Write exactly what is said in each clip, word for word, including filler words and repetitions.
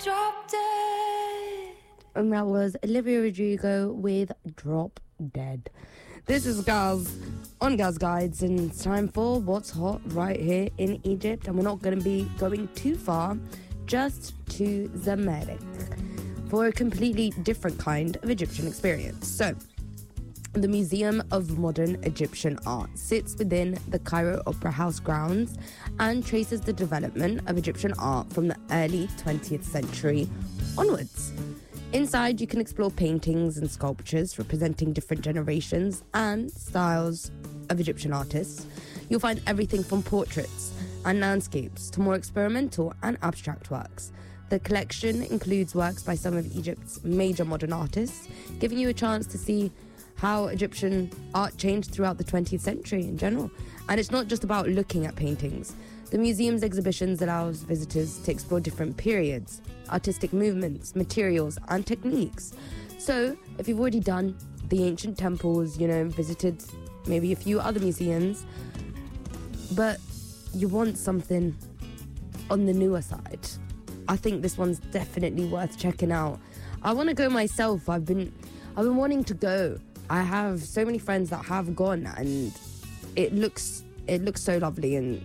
Drop Dead. And that was Olivia Rodrigo with Drop Dead. This is Girls on Girls Guides, and it's time for What's Hot right here in Egypt. And we're not going to be going too far, just to Zamalek for a completely different kind of Egyptian experience. So, the Museum of Modern Egyptian Art sits within the Cairo Opera House grounds and traces the development of Egyptian art from the early twentieth century onwards. Inside, you can explore paintings and sculptures representing different generations and styles of Egyptian artists. You'll find everything from portraits and landscapes to more experimental and abstract works. The collection includes works by some of Egypt's major modern artists, giving you a chance to see how Egyptian art changed throughout the twentieth century in general. And it's not just about looking at paintings. The museum's exhibitions allows visitors to explore different periods, artistic movements, materials, and techniques. So, if you've already done the ancient temples, you know, visited maybe a few other museums, but you want something on the newer side, I think this one's definitely worth checking out. I want to go myself. I've been, I've been wanting to go. I have so many friends that have gone, and it looks it looks so lovely, and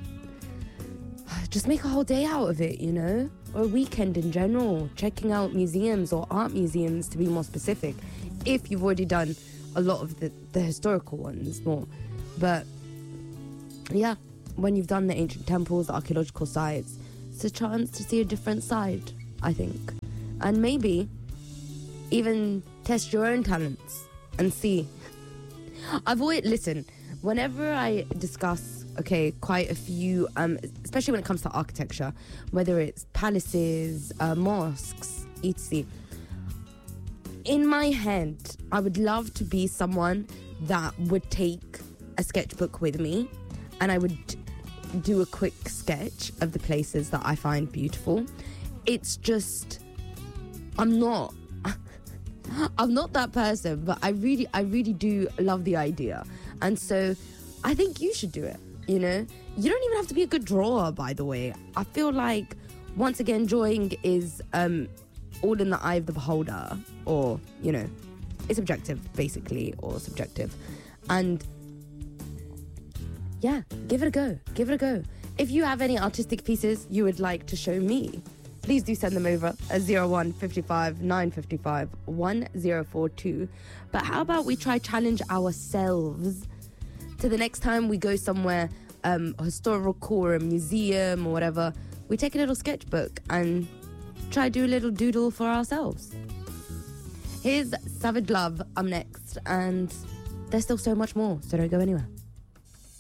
just make a whole day out of it, you know, or a weekend in general, checking out museums or art museums to be more specific, if you've already done a lot of the, the historical ones more. But yeah, when you've done the ancient temples, the archaeological sites, it's a chance to see a different side, I think, and maybe even test your own talents and see. I've always, listen, whenever I discuss, okay, quite a few, um, especially when it comes to architecture, whether it's palaces, uh, mosques, et cetera, in my head, I would love to be someone that would take a sketchbook with me, and I would do a quick sketch of the places that I find beautiful. It's just, I'm not I'm not that person, but I really, I really do love the idea. And so I think you should do it, you know? You don't even have to be a good drawer, by the way. I feel like, once again, drawing is um, all in the eye of the beholder, or, you know, it's objective, basically, or subjective. And yeah, give it a go. Give it a go. If you have any artistic pieces you would like to show me, please do send them over at zero one five five nine five five one zero four two. But how about we try challenge ourselves to the next time we go somewhere, um, historical or a museum or whatever, we take a little sketchbook and try do a little doodle for ourselves. Here's Savage Love up next, and there's still so much more, so don't go anywhere.